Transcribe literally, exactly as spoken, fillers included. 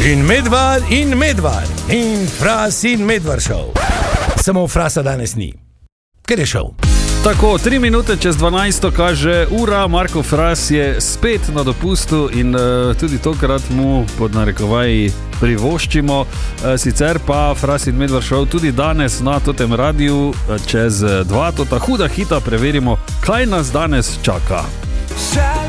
In Medvar in Medvar in Fras in Medvar šov. Samo Frasa danes ni, ker je šov. Tako, tri minute čez dvanajsto kaže ura, Marko Fras je spet na dopustu in uh, tudi tokrat mu pod narekovaji privoščimo. Uh, sicer pa Fras in Medvar šov tudi danes na Totem radiju čez dva, tota huda hita, preverimo, kaj nas danes čaka.